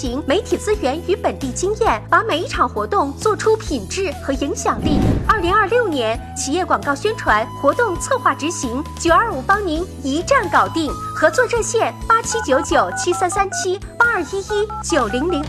行媒体资源与本地经验，把每一场活动做出品质和影响力。2026年企业广告宣传活动策划执行，925帮您一站搞定。合作热线8799733782119002。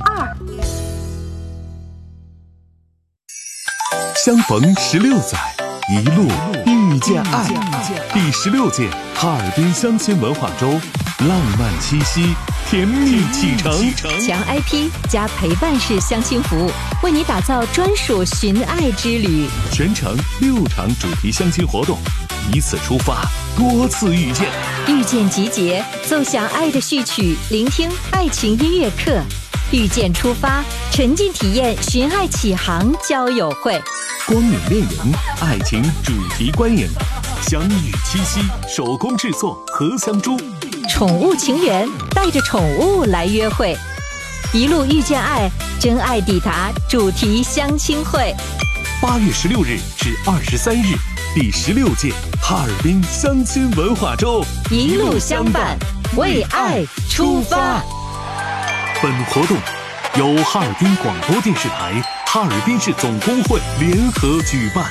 相逢16载，一路遇见爱。第16届哈尔滨相亲文化周，浪漫七夕，甜蜜启程。 强 IP 加陪伴式相亲服务，为你打造专属寻爱之旅。 全程6场主题相亲活动，一次出发，多次遇见。 遇见集结，奏响爱的序曲，聆听爱情音乐课。遇见出发，沉浸体验寻爱启航交友会。 光影恋人，爱情主题观影，相遇七夕，手工制作荷香珠。 宠物情缘，带着宠物来约会。一路遇见爱，真爱抵达主题相亲会。 8月16日至23日，第16届哈尔滨相亲文化周， 一路相伴，为爱出发。 本活动由哈尔滨广播电视台、哈尔滨市总工会联合举办。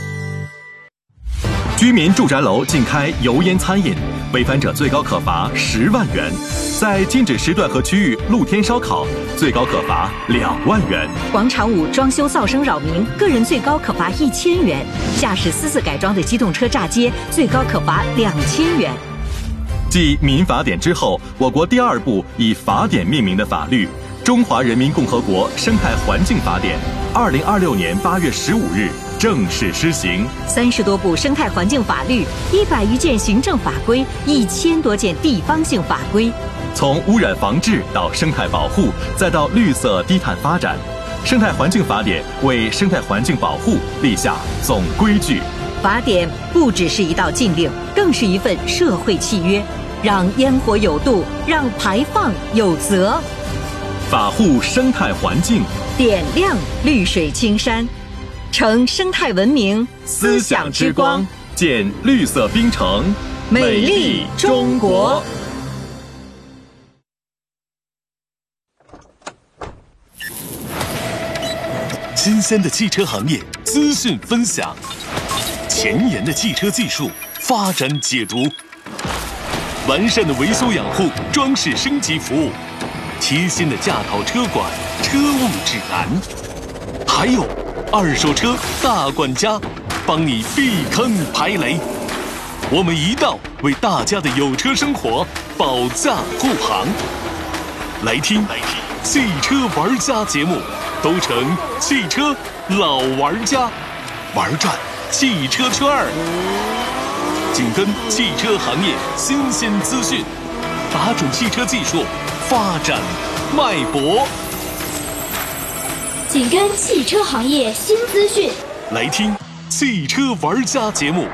居民住宅楼禁开油烟餐饮，违反者最高可罚10万元；在禁止时段和区域露天烧烤，最高可罚2万元。 广场舞装修噪声扰民，个人最高可罚1000元；驾驶私自改装的机动车炸街，最高可罚2000元。 继民法典之后，我国第2部以法典命名的法律《中华人民共和国生态环境法典》，2026年8月15日正式施行。 30多部生态环境法律，100余件行政法规，1000多件地方性法规。 从污染防治到生态保护，再到绿色低碳发展，生态环境法典为生态环境保护立下总规矩。 法典不只是一道禁令，更是一份社会契约，让烟火有度，让排放有责。 法护生态环境， 点亮绿水青山，承生态文明思想之光， 建绿色冰城， 美丽中国。 新鲜的汽车行业资讯分享，前沿的汽车技术发展解读，完善的维修养护装饰升级服务，贴心的驾讨车管车务指南，还有二手车大管家，帮你避坑排雷。我们一道为大家的有车生活保驾护航。来听汽车玩家节目，都成汽车老玩家，玩转汽车圈儿，紧跟汽车行业新鲜资讯，把准汽车技术发展脉搏， 紧跟汽车行业新资讯。 来听汽车玩家节目。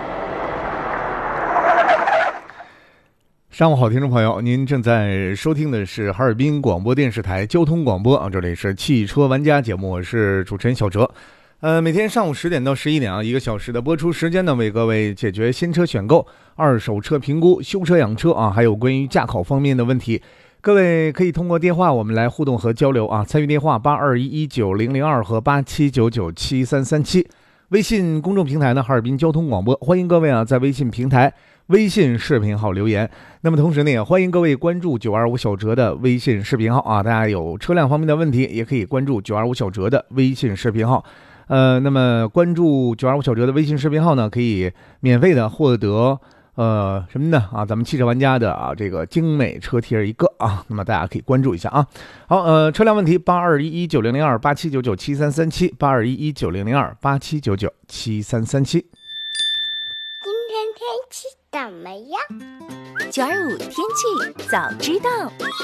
上午好，听众朋友，您正在收听的是哈尔滨广播电视台交通广播啊，这里是汽车玩家节目，我是主持人小哲。每天上午10点到11点啊，1个小时的播出时间呢，为各位解决新车选购、二手车评估、修车养车啊，还有关于驾考方面的问题。各位可以通过电话我们来互动和交流啊，参与电话82119002和87997337。微信公众平台呢，哈尔滨交通广播，欢迎各位啊在微信平台、微信视频号留言。那么同时呢，也欢迎各位关注925小哲的微信视频号啊，大家有车辆方面的问题，也可以关注925小哲的微信视频号。那么关注925小哲的微信视频号呢，可以免费的获得什么呢啊？咱们汽车玩家的啊这个精美车贴一个啊，那么大家可以关注一下啊。好，车辆问题82119002 87997337 82119002 87997337。 今天天气怎么样 ？925天气早知道。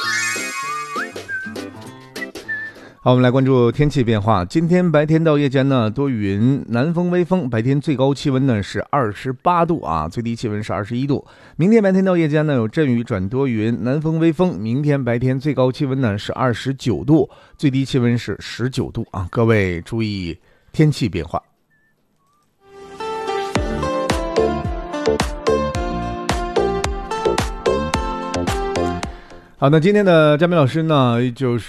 好，我们来关注天气变化。今天白天到夜间呢，多云，南风微风，白天最高气温呢是28度啊，最低气温是21度。明天白天到夜间呢，有阵雨转多云，南风微风。明天白天最高气温呢是29度，最低气温是19度啊，各位注意天气变化。好，那今天的嘉宾老师呢，就是